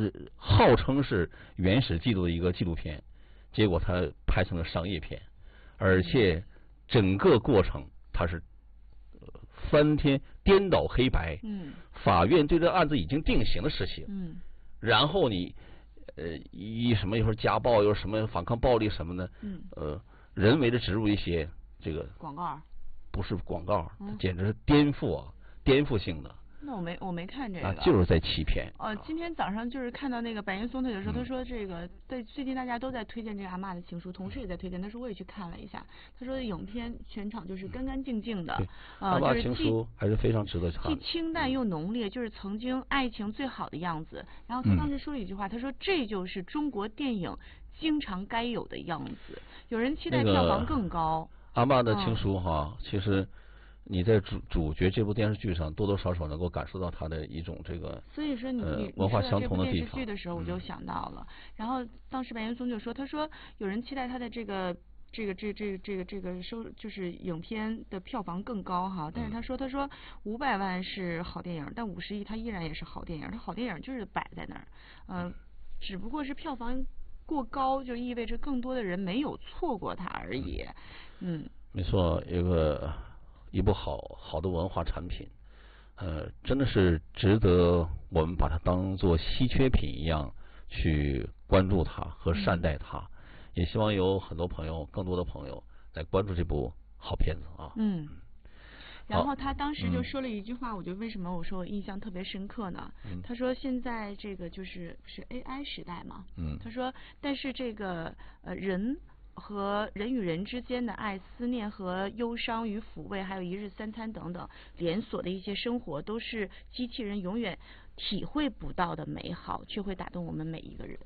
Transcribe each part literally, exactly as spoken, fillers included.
呃号称是原始记录的一个纪录片，结果它拍成了商业片，而且整个过程它是翻天颠倒黑白， 嗯， 法院对这案子已经定刑的事情， 嗯， 然后你呃一什么又是家暴又是什么反抗暴力什么的， 嗯， 呃人为的植入一些这个广告， 不是广告， 嗯、 简直是颠覆啊，颠覆性的。 那我没我没看这个， 啊、就是在欺骗。 哦、呃，今天早上就是看到那个白岩松，他就说， 嗯、 他说这个在最近大家都在推荐这个阿嬷的情书，同时也在推荐。他说我也去看了一下，他说影片全场就是干干净净的， 呃，阿嬷情书还是非常值得看， 既清淡又浓烈，就是曾经爱情最好的样子。然后他当时说了一句话，他说这就是中国电影经常该有的样子。有人期待票房更高。 那个、阿嬷的情书哈，嗯、其实。你在主主角这部电视剧上多多少少能够感受到他的一种这个， 所以说你、 呃、 你文化相同的地方。 电视剧的时候我就想到了，嗯、然后当时白岩松就说，他说有人期待他的这个这个这这这个这个收就是影片的票房更高哈，但是他说他说五百万是好电影，但五十亿它依然也是好电影，它好电影就是摆在那儿，嗯、呃，只不过是票房过高就意味着更多的人没有错过它而已，嗯， 没错，一个。一部好好的文化产品，呃，真的是值得我们把它当做稀缺品一样去关注它和善待它。嗯、也希望有很多朋友，更多的朋友来关注这部好片子啊。 嗯。然后他当时就说了一句话，嗯、我就为什么我说我印象特别深刻呢？嗯、他说现在这个就是是 A I 时代嘛。 嗯。 他说，但是这个呃人。和人与人之间的爱、思念和忧伤与抚慰，还有一日三餐等等连锁的一些生活，都是机器人永远体会不到的美好，却会打动我们每一个人。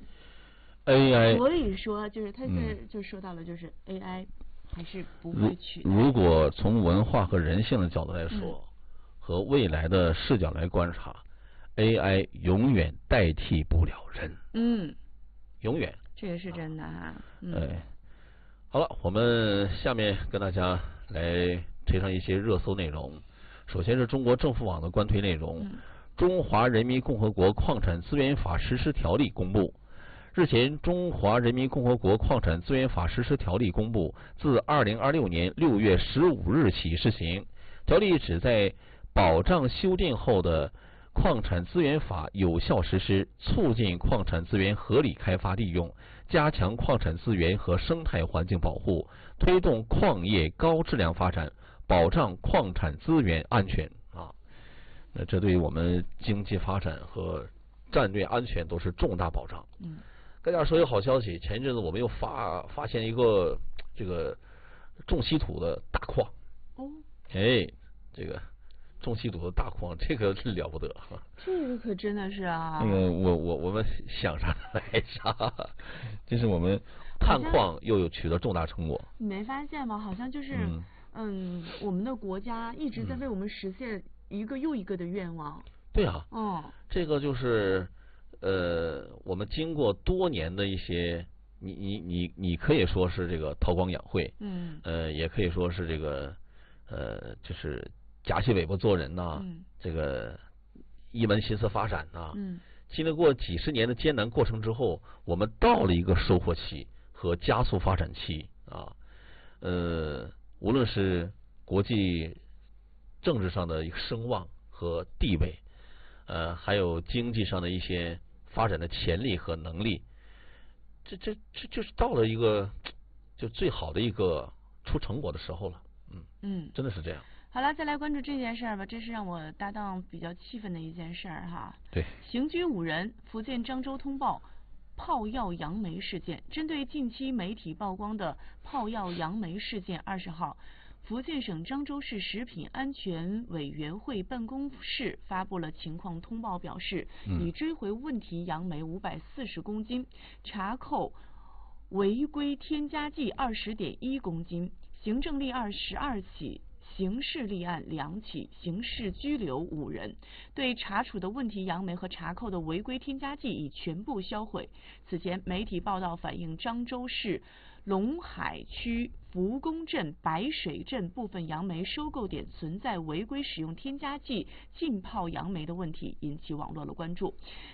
A I， 所以说，就是他是就说到了，就是 A I 还是不会取代。 如果从文化和人性的角度来说，嗯、和未来的视角来观察 ，A I 永远代替不了人。 嗯， 永远。 这个是真的哈。嗯。 哎好了，我们下面跟大家来推上一些热搜内容。首先是中国政府网的官推内容， 嗯、 中华人民共和国矿产资源法实施条例公布。日前，中华人民共和国矿产资源法实施条例公布，自二零二六年六月十五日起施行。条例旨在保障修订后的矿产资源法有效实施，促进矿产资源合理开发利用，加强矿产资源和生态环境保护，推动矿业高质量发展，保障矿产资源安全啊。那这对于我们经济发展和战略安全都是重大保障。 嗯， 跟大家说一个好消息，前一阵子我们又发发现一个这个重稀土的大矿。 哦。 哎，这个。重稀土的大矿，这个是了不得。 这个可真的是啊。 那个我我我们想啥来啥，这是我们探矿又有取得重大成果。 你没发现吗？好像就是嗯, 嗯，我们的国家一直在为我们实现一个又一个的愿望。 嗯、对啊。 哦。 这个就是呃，我们经过多年的一些，你你你你可以说是这个韬光养晦。 嗯。 呃，也可以说是这个呃，就是。夹起尾巴做人呐、啊， 嗯、 这个一门心思发展呐、啊。 嗯， 经历过几十年的艰难过程之后，我们到了一个收获期和加速发展期啊。呃，无论是国际政治上的一个声望和地位，呃，还有经济上的一些发展的潜力和能力，这这这就是到了一个就最好的一个出成果的时候了。嗯嗯， 真的是这样。 好了，再来关注这件事儿吧，这是让我搭档比较气愤的一件事儿哈。 对。 刑拘五人，福建漳州通报炮药杨梅事件。针对近期媒体曝光的炮药杨梅事件，二十号，福建省漳州市食品安全委员会办公室发布了情况通报，表示已追回问题杨梅五百四十公斤，查扣违规添加剂二十点一公斤，行政立案十二起。刑事立案两起，刑事拘留五人。对查处的问题杨梅和查扣的违规添加剂已全部销毁。此前，媒体报道反映漳州市龙海区福公镇白水镇部分杨梅收购点存在违规使用添加剂浸泡杨梅的问题，引起网络的关注。